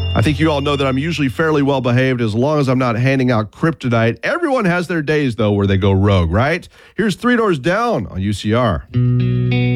I think you all know that I'm usually fairly well behaved as long as I'm not handing out kryptonite. Everyone has their days, though, where they go rogue, right? Here's Three Doors Down on UCR.